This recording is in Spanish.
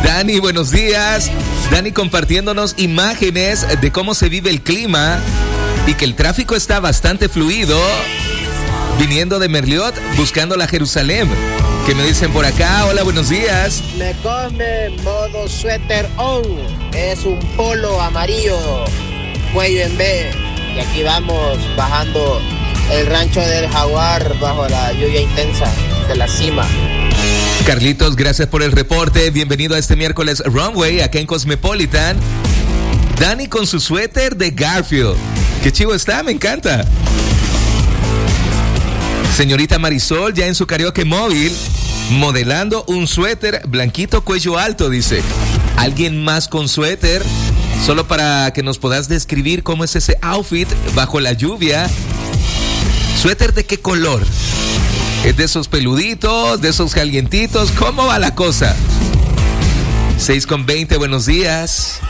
Dani, buenos días. Dani compartiéndonos imágenes de cómo se vive el clima y que el tráfico está bastante fluido viniendo de Merliot buscando la Jerusalén. ¿Qué me dicen por acá? Hola, buenos días. Me come modo suéter on. Es un polo amarillo, cuello en B. Y aquí vamos bajando el rancho del Jaguar bajo la lluvia intensa de la cima. Carlitos, gracias por el reporte. Bienvenido a este miércoles Runway acá en Cosmopolitan. Dani con su suéter de Garfield. Qué chivo está, me encanta. Señorita Marisol ya en su karaoke móvil modelando un suéter blanquito cuello alto, dice. ¿Alguien más con suéter? Solo para que nos puedas describir cómo es ese outfit bajo la lluvia. ¿Suéter de qué color? ¿Es de esos peluditos, de esos calientitos? ¿Cómo va la cosa? 6:20, buenos días.